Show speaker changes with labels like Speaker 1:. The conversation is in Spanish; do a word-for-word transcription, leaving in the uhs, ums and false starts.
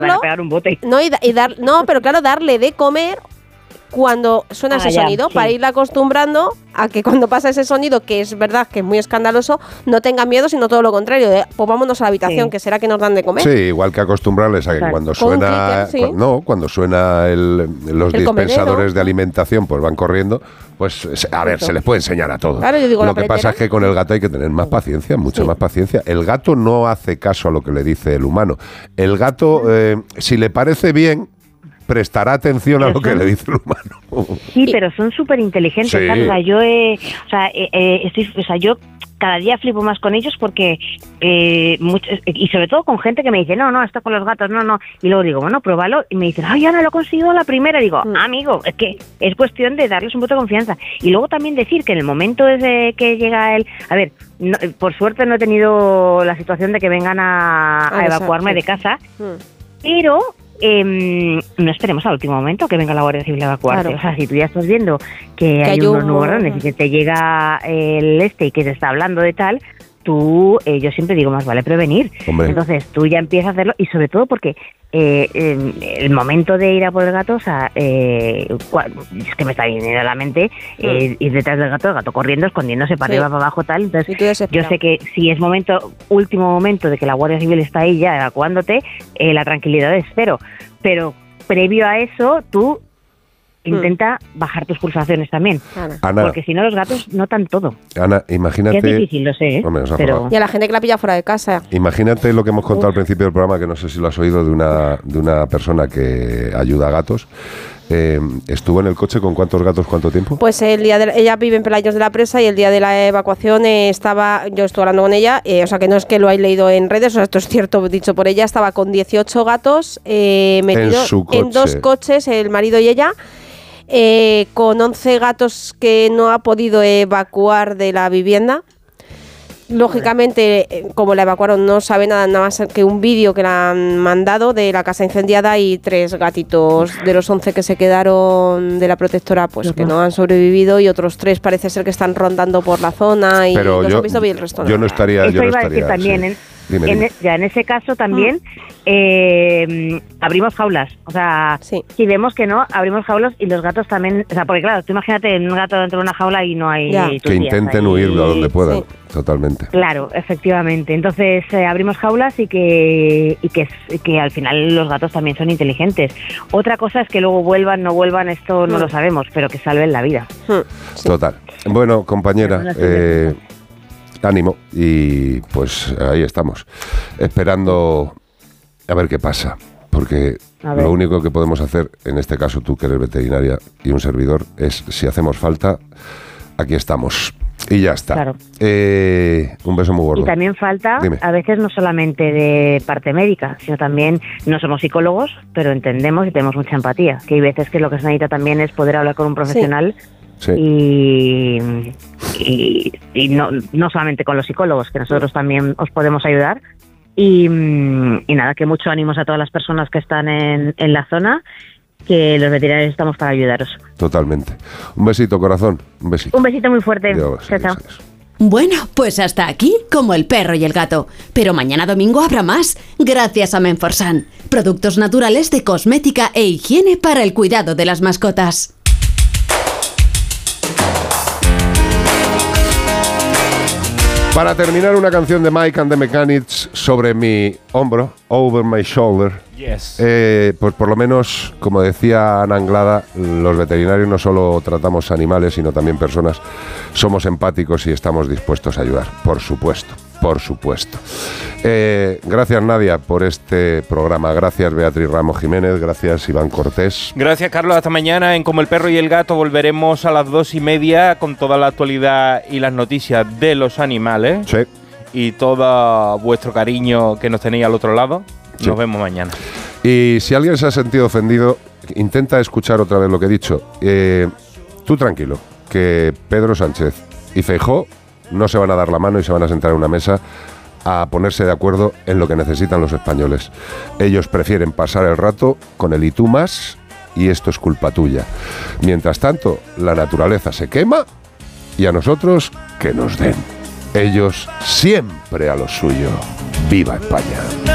Speaker 1: van a pegar un bote.
Speaker 2: No, y, y dar, no, pero claro, darle de comer cuando suena ah, ese ya, sonido, sí. para irla acostumbrando a que cuando pasa ese sonido, que es verdad que es muy escandaloso, no tenga miedo, sino todo lo contrario, de, pues vámonos a la habitación, sí. que será que nos dan de comer.
Speaker 3: Sí, igual que acostumbrarles a que claro. cuando suena, clicker, ¿sí? cu- no, cuando suena el, los el dispensadores comedero. de alimentación, pues van corriendo, pues a ver, se les puede enseñar a todos. Claro, yo digo, lo que pasa es que con el gato hay que tener más paciencia, mucha sí. más paciencia. El gato no hace caso a lo que le dice el humano. El gato, eh, si le parece bien, prestará atención a lo que le dice el humano.
Speaker 1: Sí, pero son súper inteligentes. Sí. O sea, yo he, o sea, eh, estoy, o sea, yo cada día flipo más con ellos porque eh, muchos, y sobre todo con gente que me dice, no, no, esto con los gatos, no, no. Y luego digo, bueno, pruébalo. Y me dicen, ay, ya no lo he conseguido la primera. Y digo, mm. amigo, es que es cuestión de darles un voto de confianza. Y luego también decir que en el momento desde que llega el... A ver, no, por suerte no he tenido la situación de que vengan a, a evacuarme de casa, mm. pero... Eh, no esperemos al último momento que venga la Guardia Civil a evacuarte. Claro. O sea, si tú ya estás viendo que, que hay, hay unos un... nubarrones y que te llega el este y que te está hablando de tal, tú, eh, yo siempre digo, más vale prevenir. Hombre. Entonces tú ya empiezas a hacerlo y sobre todo porque eh, eh, el momento de ir a por el gato, o sea, eh, es que me está viniendo a la mente eh, ir detrás del gato, el gato corriendo, escondiéndose para sí. arriba, para abajo, tal. Entonces yo sé que si es momento, último momento de que la Guardia Civil está ahí ya evacuándote, eh, la tranquilidad es cero. Pero previo a eso, tú intenta mm. bajar tus pulsaciones también. Ana, porque si no los gatos notan todo.
Speaker 3: Ana, imagínate...
Speaker 1: Que es difícil, lo sé, ¿eh? Hombre, pero...
Speaker 2: Y a la gente que la pilla fuera de casa.
Speaker 3: Imagínate lo que hemos contado Uf. al principio del programa, que no sé si lo has oído, de una, de una persona que ayuda a gatos. Eh, ¿Estuvo en el coche con cuántos gatos, cuánto tiempo?
Speaker 2: Pues el día de, ella vive en Pelayos de la Presa y el día de la evacuación eh, estaba, yo estuve hablando con ella, eh, o sea que no es que lo hay leído en redes, o sea, esto es cierto dicho por ella, estaba con dieciocho gatos eh, metidos en, en dos coches, el marido y ella, eh, con once gatos que no ha podido evacuar de la vivienda. Lógicamente, como la evacuaron, no sabe nada, nada más que un vídeo que le han mandado de la casa incendiada y tres gatitos de los once que se quedaron de la protectora, pues uh-huh. que no han sobrevivido, y otros tres parece ser que están rondando por la zona y
Speaker 3: Pero
Speaker 2: los
Speaker 3: yo,
Speaker 2: han visto bien el resto.
Speaker 3: Yo no estaría...
Speaker 1: Eso
Speaker 3: yo no
Speaker 1: iba
Speaker 3: estaría,
Speaker 1: a decir también, sí. ¿eh?
Speaker 3: Dime,
Speaker 1: en,
Speaker 3: dime.
Speaker 1: Ya en ese caso también eh, abrimos jaulas, o sea, sí. si vemos que no, abrimos jaulas y los gatos también, o sea, porque claro, tú imagínate un gato dentro de una jaula y no hay...
Speaker 3: Que intenten ahí, huir a donde puedan, sí. totalmente.
Speaker 1: Claro, efectivamente, entonces eh, abrimos jaulas y que y que, que al final los gatos también son inteligentes. Otra cosa es que luego vuelvan, no vuelvan, esto no mm. lo sabemos, pero que salven la vida.
Speaker 3: Sí. Total. Bueno, compañera, eh, ánimo y pues ahí estamos, esperando a ver qué pasa, porque lo único que podemos hacer, en este caso tú que eres veterinaria y un servidor, es si hacemos falta, aquí estamos. Y ya está. Claro. Eh, un beso muy gordo.
Speaker 1: Y también falta, Dime. a veces no solamente de parte médica, sino también, no somos psicólogos, pero entendemos y tenemos mucha empatía, que hay veces que lo que se necesita también es poder hablar con un profesional. Sí. Sí. Y, y, y no, no solamente con los psicólogos, que nosotros también os podemos ayudar. Y, y nada, que mucho ánimos a todas las personas que están en, en la zona, que los veterinarios estamos para ayudaros.
Speaker 3: Totalmente. Un besito, corazón. Un besito.
Speaker 1: Un besito muy fuerte.
Speaker 3: Dios,
Speaker 1: chao, chao.
Speaker 4: Bueno, pues hasta aquí, como el perro y el gato. Pero mañana domingo habrá más, gracias a Menforsan. Productos naturales de cosmética e higiene para el cuidado de las mascotas.
Speaker 3: Para terminar, una canción de Mike and the Mechanics sobre mi hombro, Over My Shoulder.
Speaker 5: Yes.
Speaker 3: Eh, pues por lo menos, como decía Ana Anglada, los veterinarios no solo tratamos animales, sino también personas. Somos empáticos y estamos dispuestos a ayudar, por supuesto, por supuesto. Eh, gracias, Nadia, por este programa. Gracias, Beatriz Ramos Jiménez. Gracias, Iván Cortés.
Speaker 5: Gracias, Carlos. Hasta mañana en Como el perro y el gato. Volveremos a las dos y media con toda la actualidad y las noticias de los animales.
Speaker 3: Sí.
Speaker 5: Y todo vuestro cariño que nos tenéis al otro lado. Sí. Nos vemos mañana.
Speaker 3: Y si alguien se ha sentido ofendido, intenta escuchar otra vez lo que he dicho. Eh, tú tranquilo, que Pedro Sánchez y Feijóo no se van a dar la mano y se van a sentar en una mesa a ponerse de acuerdo en lo que necesitan los españoles. Ellos prefieren pasar el rato con el y tú más, y esto es culpa tuya. Mientras tanto, la naturaleza se quema y a nosotros que nos den. Ellos siempre a lo suyo. ¡Viva España!